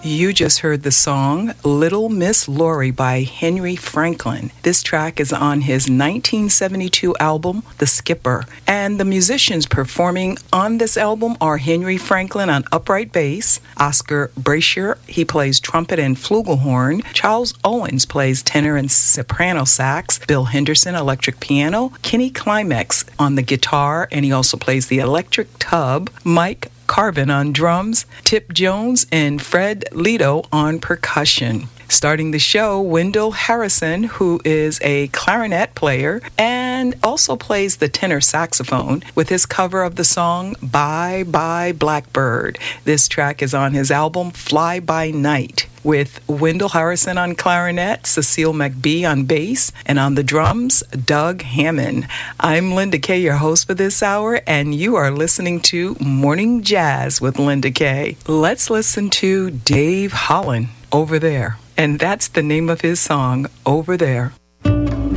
You just heard the song Little Miss Laurie by Henry Franklin. This track is on his 1972 album, The Skipper. And the musicians performing on this album are Henry Franklin on upright bass, Oscar Brasher, he plays trumpet and flugelhorn, Charles Owens plays tenor and soprano sax, Bill Henderson electric piano, Kenny Climax on the guitar, and he also plays the electric tub, Mike Carvin on drums, Tip Jones and Fred Lito on percussion. Starting the show, Wendell Harrison, who is a clarinet player and also plays the tenor saxophone with his cover of the song Bye Bye Blackbird. This track is on his album Fly By Night, with Wendell Harrison on clarinet, Cecile McBee on bass, and on the drums, Doug Hammond. I'm Linda Kay, your host for this hour, and you are listening to Morning Jazz with Linda Kay. Let's listen to Dave Holland, Over There. And that's the name of his song, Over There.